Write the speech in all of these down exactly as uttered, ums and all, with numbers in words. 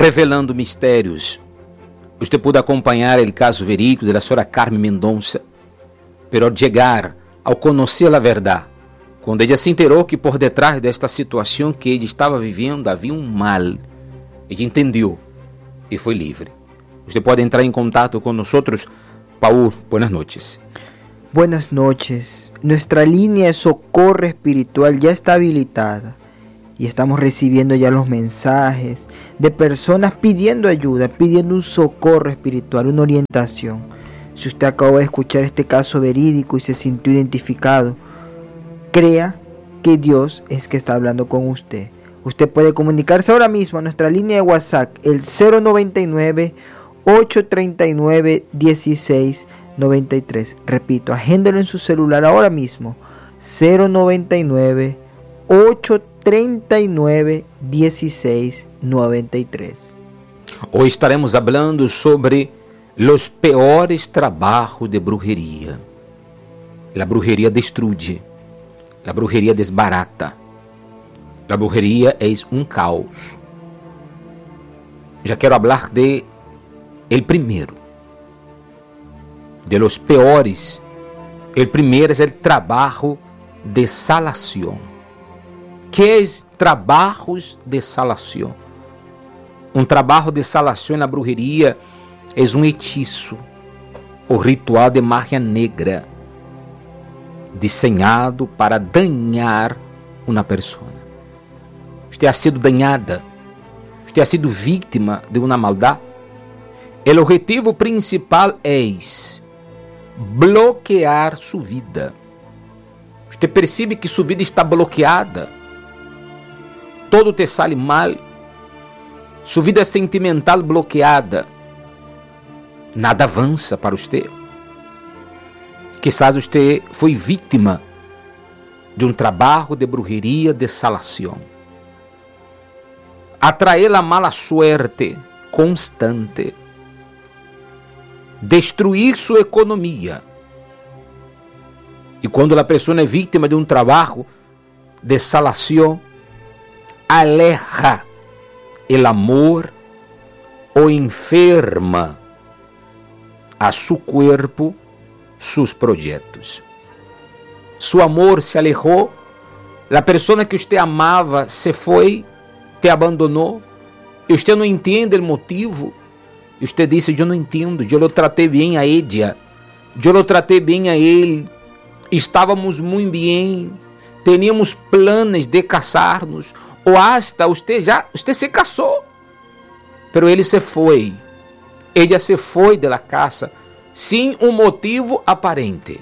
revelando mistérios. Você pode acompanhar o caso verídico da senhora Carmen Mendonça, pero ao chegar, ao conhecer a verdade, quando ela se enterou que por detrás desta situação que ela estava vivendo havia um mal, ela entendeu e foi livre. Você pode entrar em contato com nós. Paul, buenas noches. Buenas noches. Nuestra línea de socorro espiritual ya está habilitada y estamos recibiendo ya los mensajes de personas pidiendo ayuda, pidiendo un socorro espiritual, una orientación. Si usted acabó de escuchar este caso verídico y se sintió identificado, crea que Dios es que está hablando con usted. Usted puede comunicarse ahora mismo a nuestra línea de WhatsApp, el cero noventa y nueve, ocho treinta y nueve, dieciséis noventa y tres. Repito, agéndelo en su celular ahora mismo, cero noventa y nueve, ocho treinta y nueve, dieciséis noventa y tres. Hoy estaremos hablando sobre los peores trabajos de brujería. La brujería destruye, la brujería desbarata, la brujería es un caos. Ya quiero hablar de el primero, de los peores. El primero es el trabajo de salación. ¿Qué es trabajos de salación? Un trabajo de salación en la brujería es un hechizo o ritual de magia negra diseñado para dañar una persona. Usted ha sido dañada, usted ha sido víctima de una maldad. El objetivo principal es bloquear su vida. Usted percebe que su vida está bloqueada. Todo te sale mal. Su vida sentimental bloqueada. Nada avança para usted. Quizás usted foi vítima de um trabalho de brujeria de salação. Atraer a mala suerte constante. Destruir sua economia. E quando a pessoa é vítima de um trabalho de salação, aleja o amor ou enferma a seu corpo, seus projetos. Seu amor se alejou, a pessoa que você amava se foi, te abandonou, e você não entende o motivo. E você disse, eu não entendo, eu o tratei bem a ella, eu o tratei bem a ele, estávamos muito bem, teníamos planos de casar-nos, ou hasta você já, você se casou, pero ele se foi, ella se foi de la casa, sem um motivo aparente.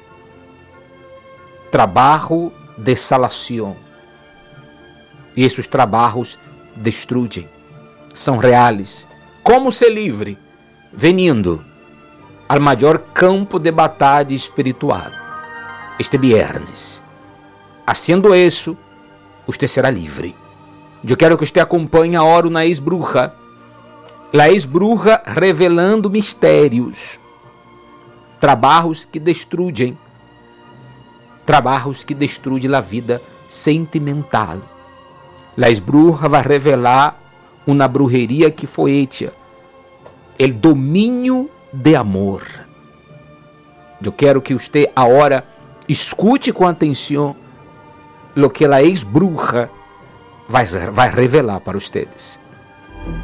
Trabalho de salação. E esses trabalhos destruem, são reais. Como ser livre? Venindo ao maior campo de batalha espiritual, este viernes. Haciendo isso, você será livre. Eu quero que você acompanhe agora uma ex-bruja. A ex-bruja revelando mistérios. Trabalhos que destruem. Trabalhos que destruem a vida sentimental. A ex-bruja vai revelar uma brujeria que foi hecha. O domínio de amor. Eu quero que você agora escute com atenção o que a ex-bruja vai, vai revelar para vocês.